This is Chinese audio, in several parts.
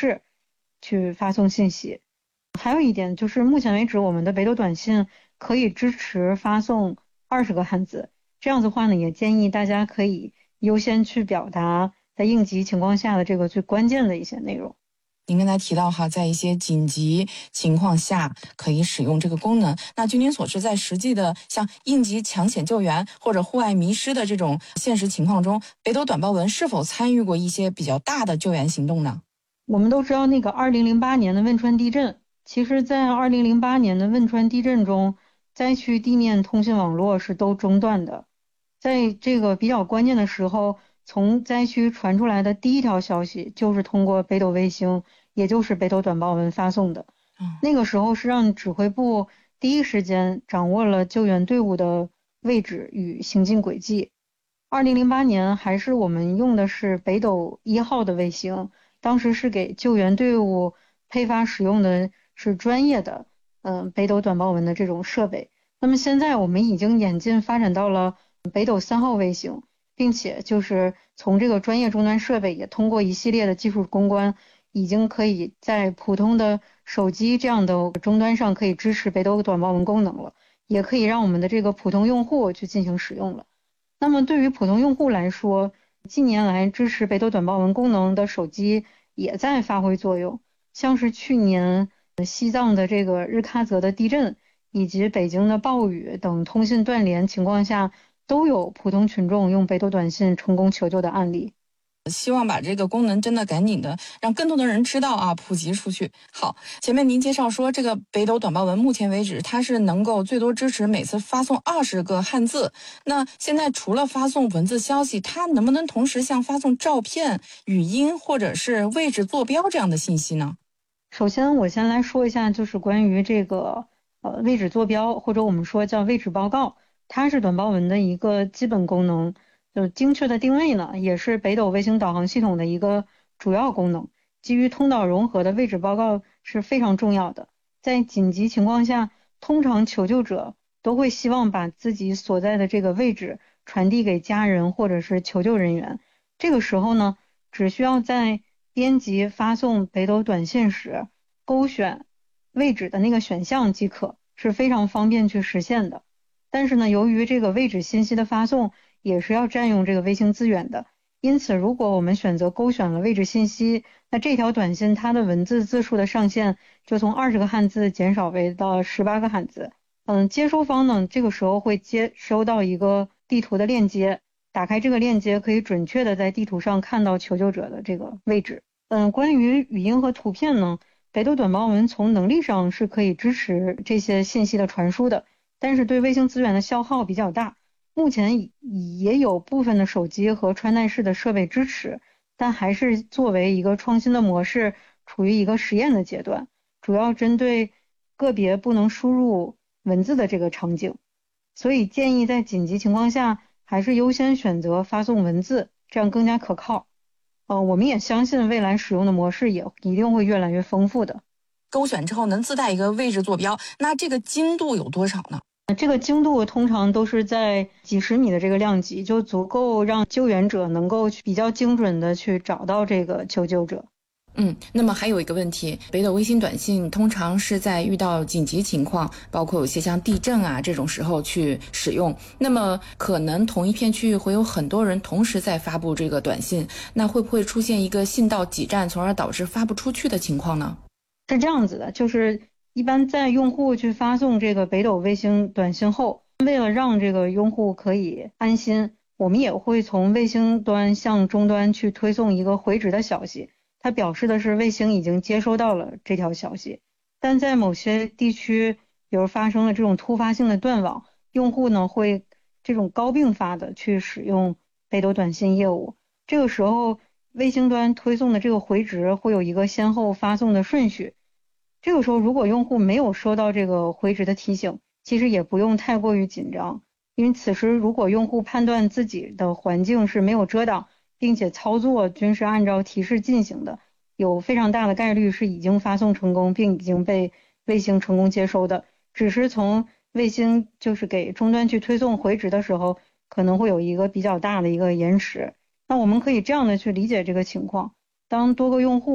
式去发送信息。还有一点就是，目前为止我们的北斗短信可以支持发送20个汉字，这样子的话呢，也建议大家可以优先去表达在应急情况下的这个最关键的一些内容。 您刚才提到哈，在一些紧急情况下可以使用这个功能。那据您所知，在实际的像应急抢险救援或者户外迷失的这种现实情况中，北斗短报文是否参与过一些比较大的救援行动呢？ 我们都知道那个2008年的汶川地震，其实在2008年的汶川地震中，灾区地面通信网络是都中断的。在这个比较关键的时候，从灾区传出来的第一条消息就是通过北斗卫星，也就是北斗短报文发送的。那个时候是让指挥部第一时间掌握了救援队伍的位置与行进轨迹。2008年还是我们用的是北斗1号的卫星，当时是给救援队伍配发使用的是专业的北斗短报文的这种设备。那么现在我们已经演进发展到了北斗3号卫星，并且就是从这个专业终端设备也通过一系列的技术攻关，已经可以在普通的手机这样的终端上可以支持北斗短报文功能了，也可以让我们的这个普通用户去进行使用了。那么对于普通用户来说，近年来支持北斗短报文功能的手机也在发挥作用，像是去年西藏的这个日喀则的地震以及北京的暴雨等通信断联情况下，都有普通群众用北斗短信成功求救的案例。 希望把这个功能真的赶紧的让更多的人知道啊，普及出去。好，前面您介绍说这个北斗短报文目前为止它是能够最多支持每次发送20个汉字。那现在除了发送文字消息，它能不能同时像发送照片、语音或者是位置坐标这样的信息呢？ 首先我先来说一下就是关于这个位置坐标，或者我们说叫位置报告，它是短报文的一个基本功能。就精确的定位呢，也是北斗卫星导航系统的一个主要功能。基于通道融合的位置报告是非常重要的。在紧急情况下，通常求救者都会希望把自己所在的这个位置传递给家人或者是求救人员。这个时候呢，只需要在编辑发送北斗短信时勾选位置的那个选项即可，是非常方便去实现的。但是呢，由于这个位置信息的发送也是要占用这个卫星资源的，因此如果我们选择勾选了位置信息，那这条短信它的文字字数的上限就从20个汉字减少为到18个汉字。接收方呢，这个时候会接收到一个地图的链接，打开这个链接可以准确的在地图上看到求救者的这个位置。关于语音和图片呢，北斗短报文从能力上是可以支持这些信息的传输的，但是对卫星资源的消耗比较大。目前也有部分的手机和穿戴式的设备支持，但还是作为一个创新的模式，处于一个实验的阶段，主要针对个别不能输入文字的这个场景。所以建议在紧急情况下，还是优先选择发送文字，这样更加可靠。我们也相信未来使用的模式也一定会越来越丰富的。 勾选之后能自带一个位置坐标，那这个精度有多少呢？ 这个精度通常都是在几十米的这个量级，就足够让救援者能够比较精准的去找到这个求救者。 那么还有一个问题，北斗卫星短信通常是在遇到紧急情况，包括有些像地震啊这种时候去使用。那么可能同一片区域会有很多人同时在发布这个短信，那会不会出现一个信道挤占，从而导致发不出去的情况呢？ 是这样子的，就是一般在用户去发送这个北斗卫星短信后，为了让这个用户可以安心，我们也会从卫星端向终端去推送一个回执的消息，它表示的是卫星已经接收到了这条消息。但在某些地区，比如发生了这种突发性的断网，用户呢会这种高并发的去使用北斗短信业务。这个时候卫星端推送的这个回执会有一个先后发送的顺序。这个时候如果用户没有收到这个回执的提醒，其实也不用太过于紧张，因为此时如果用户判断自己的环境是没有遮挡，并且操作均是按照提示进行的，有非常大的概率是已经发送成功并已经被卫星成功接收的，只是从卫星就是给终端去推送回执的时候可能会有一个比较大的一个延迟。那我们可以这样的去理解这个情况，当多个用户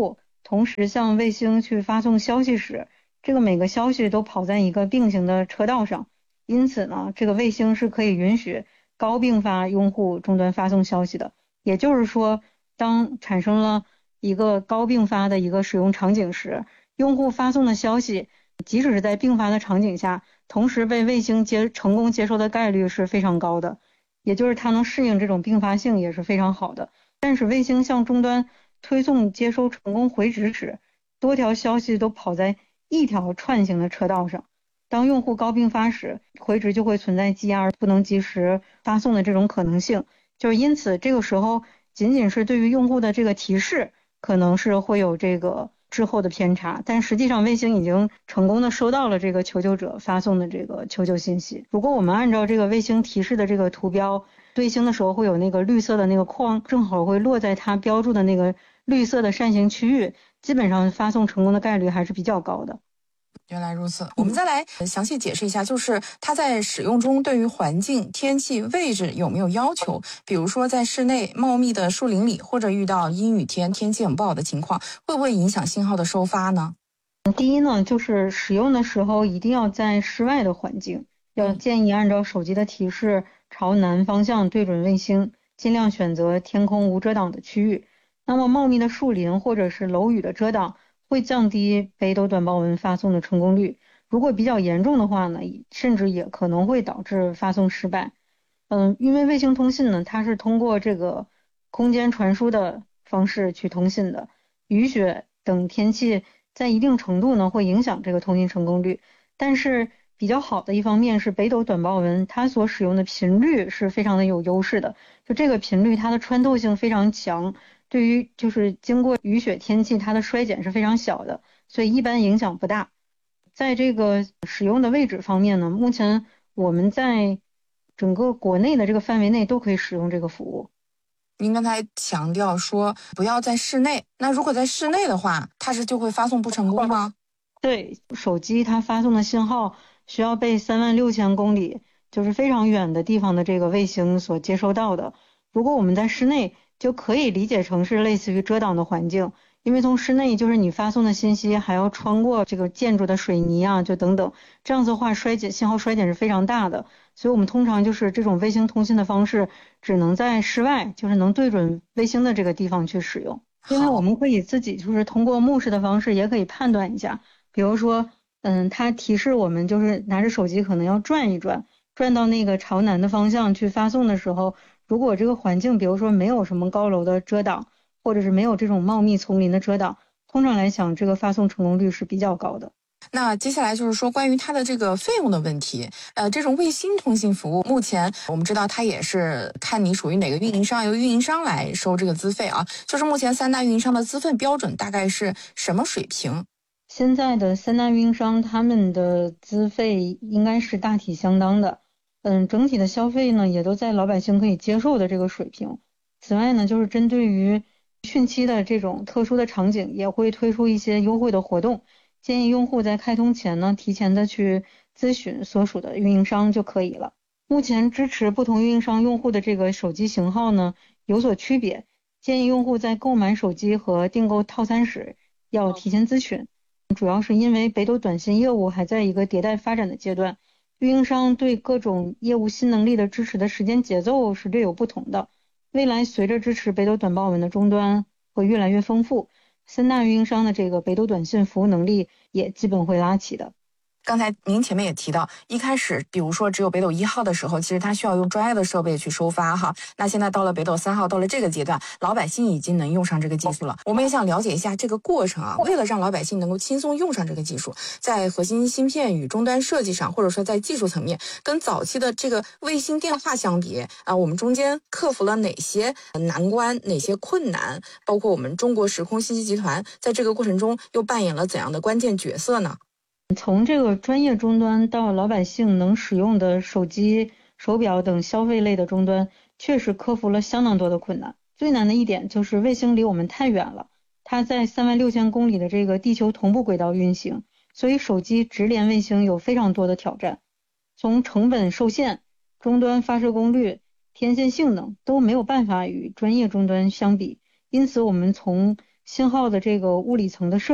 同时向卫星去发送消息时，这个每个消息都跑在一个并行的车道上，因此呢，这个卫星是可以允许高并发用户终端发送消息的。也就是说，当产生了一个高并发的一个使用场景时，用户发送的消息，即使是在并发的场景下，同时被卫星成功接收的概率是非常高的，也就是它能适应这种并发性也是非常好的。但是卫星向终端推送接收成功回执时，多条消息都跑在一条串行的车道上。当用户高并发时，回执就会存在积压而不能及时发送的这种可能性。就是因此，这个时候仅仅是对于用户的这个提示，可能是会有这个滞后的偏差，但实际上卫星已经成功的收到了这个求救者发送的这个求救信息。如果我们按照这个卫星提示的这个图标对星的时候，会有那个绿色的那个框，正好会落在它标注的那个绿色的扇形区域，基本上发送成功的概率还是比较高的。 原来如此，我们再来详细解释一下，就是它在使用中对于环境、天气、位置有没有要求？比如说在室内茂密的树林里，或者遇到阴雨天、天气很不好的情况，会不会影响信号的收发呢？ 第一呢，就是使用的时候一定要在室外的环境，要建议按照手机的提示朝南方向对准卫星，尽量选择天空无遮挡的区域。那么茂密的树林或者是楼宇的遮挡会降低北斗短报文发送的成功率，如果比较严重的话呢，甚至也可能会导致发送失败。因为卫星通信呢，它是通过这个空间传输的方式去通信的，雨雪等天气在一定程度呢会影响这个通信成功率，但是比较好的一方面是北斗短报文它所使用的频率是非常的有优势的，就这个频率它的穿透性非常强，对于就是经过雨雪天气它的衰减是非常小的，所以一般影响不大。在这个使用的位置方面呢，目前我们在整个国内的这个范围内都可以使用这个服务。 您刚才强调说不要在室内，那如果在室内的话，它就会发送不成功吗？ 对，手机它发送的信号需要被36000公里，就是非常远的地方的这个卫星所接收到的。如果我们在室内，就可以理解成是类似于遮挡的环境，因为从室内就是你发送的信息还要穿过这个建筑的水泥啊，就等等，这样子的话信号衰减是非常大的。所以我们通常就是这种卫星通信的方式，只能在室外，就是能对准卫星的这个地方去使用。因为我们可以自己就是通过目视的方式，也可以判断一下。比如说，它提示我们就是拿着手机可能要转一转，转到那个朝南的方向去发送的时候，如果这个环境比如说没有什么高楼的遮挡，或者是没有这种茂密丛林的遮挡，通常来讲这个发送成功率是比较高的。 那接下来就是说关于它的这个费用的问题。这种卫星通信服务，目前我们知道它也是看你属于哪个运营商，由运营商来收这个资费啊。就是目前3大运营商的资费标准大概是什么水平？ 现在的3大运营商他们的资费应该是大体相当的，整体的消费呢也都在老百姓可以接受的这个水平。此外呢，就是针对于汛期的这种特殊的场景，也会推出一些优惠的活动，建议用户在开通前呢，提前的去咨询所属的运营商就可以了。目前支持不同运营商用户的这个手机型号呢有所区别，建议用户在购买手机和订购套餐时要提前咨询。主要是因为北斗短信业务还在一个迭代发展的阶段，运营商对各种业务新能力的支持的时间节奏是略有不同的。未来随着支持北斗短报文的终端会越来越丰富，3大运营商的这个北斗短信服务能力也基本会拉起的。 刚才您前面也提到，一开始比如说只有北斗1号的时候，其实它需要用专业的设备去收发哈。那现在到了北斗3号，到了这个阶段，老百姓已经能用上这个技术了。我们也想了解一下这个过程啊，为了让老百姓能够轻松用上这个技术，在核心芯片与终端设计上，或者说在技术层面，跟早期的这个卫星电话相比啊，我们中间克服了哪些难关，哪些困难？包括我们中国时空信息集团在这个过程中又扮演了怎样的关键角色呢？ 从这个专业终端到老百姓能使用的手机、手表等消费类的终端，确实克服了相当多的困难。最难的一点就是卫星离我们太远了，它在36000公里的这个地球同步轨道运行，所以手机直连卫星有非常多的挑战。从成本受限、终端发射功率、天线性能都没有办法与专业终端相比，因此我们从信号的这个物理层的设